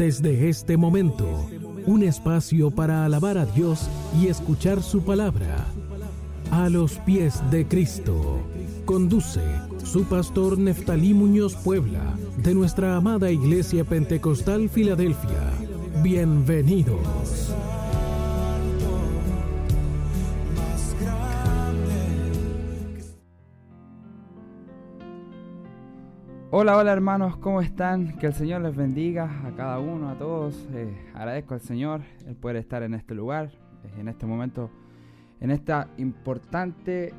Desde este momento, un espacio para alabar a Dios y escuchar su palabra. A los pies de Cristo. Conduce su pastor Neftalí Muñoz Puebla, de nuestra amada Iglesia Pentecostal Filadelfia. Bienvenidos. Hola hermanos, ¿cómo están? Que el Señor les bendiga a cada uno, a todos. Agradezco al Señor el poder estar en este lugar, en este momento, en este importante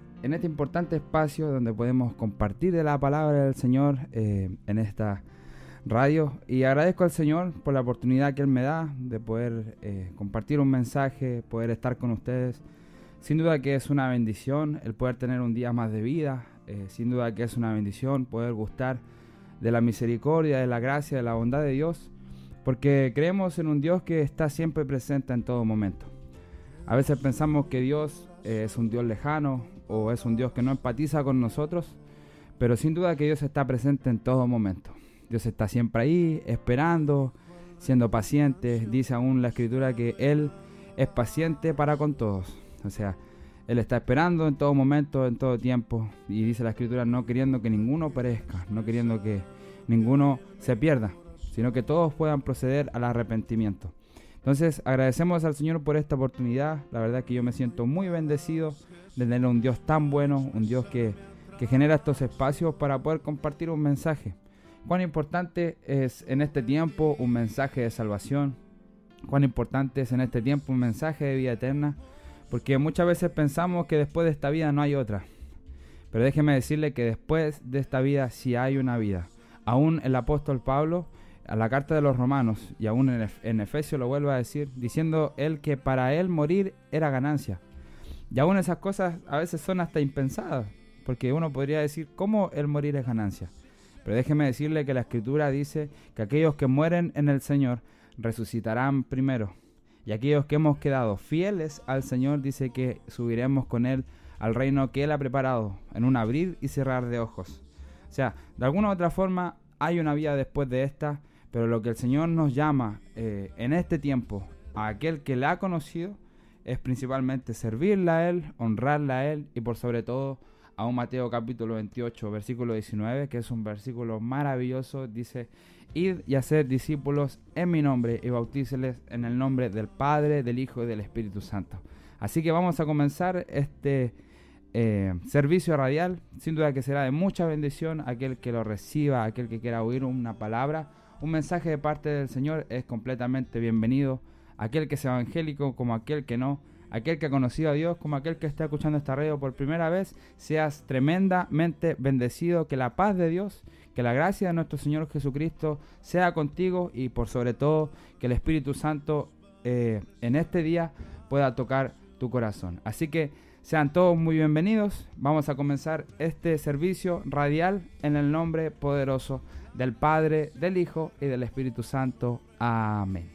espacio donde podemos compartir de la palabra del Señor en esta radio. Y agradezco al Señor por la oportunidad que Él me da de poder compartir un mensaje, poder estar con ustedes. Sin duda que es una bendición el poder tener un día más de vida. Sin duda que es una bendición poder gustar de la misericordia, de la gracia, de la bondad de Dios, porque creemos en un Dios que está siempre presente en todo momento. A veces pensamos que Dios es un Dios lejano o es un Dios que no empatiza con nosotros, pero sin duda que Dios está presente en todo momento. Dios está siempre ahí, esperando, siendo paciente. Dice aún la Escritura que Él es paciente para con todos. O sea, Él está esperando en todo momento, en todo tiempo, y dice la Escritura, no queriendo que ninguno perezca, no queriendo que ninguno se pierda, sino que todos puedan proceder al arrepentimiento. Entonces agradecemos al Señor por esta oportunidad. La verdad es que yo me siento muy bendecido de tener un Dios tan bueno, un Dios que genera estos espacios para poder compartir un mensaje. Cuán importante es en este tiempo un mensaje de salvación, cuán importante es en este tiempo un mensaje de vida eterna, porque muchas veces pensamos que después de esta vida no hay otra. Pero déjeme decirle que después de esta vida sí hay una vida. Aún el apóstol Pablo, a la carta de los Romanos, y aún en Efesios lo vuelve a decir, diciendo él que para él morir era ganancia. Y aún esas cosas a veces son hasta impensadas, porque uno podría decir, ¿cómo el morir es ganancia? Pero déjeme decirle que la Escritura dice que aquellos que mueren en el Señor resucitarán primero. Y aquellos que hemos quedado fieles al Señor, dice que subiremos con Él al reino que Él ha preparado, en un abrir y cerrar de ojos. O sea, de alguna u otra forma hay una vida después de esta, pero lo que el Señor nos llama en este tiempo a aquel que le ha conocido es principalmente servirle a Él, honrarle a Él y por sobre todo a un Mateo capítulo 28, versículo 19, que es un versículo maravilloso. Dice, id y haced discípulos en mi nombre y bautíceles en el nombre del Padre, del Hijo y del Espíritu Santo. Así que vamos a comenzar este servicio radial. Sin duda que será de mucha bendición. Aquel que lo reciba, aquel que quiera oír una palabra, un mensaje de parte del Señor es completamente bienvenido. Aquel que es evangélico como aquel que no, aquel que ha conocido a Dios como aquel que está escuchando esta radio por primera vez, seas tremendamente bendecido. Que la paz de Dios, que la gracia de nuestro Señor Jesucristo sea contigo y por sobre todo que el Espíritu Santo en este día pueda tocar tu corazón. Así que sean todos muy bienvenidos. Vamos a comenzar este servicio radial en el nombre poderoso del Padre, del Hijo y del Espíritu Santo. Amén.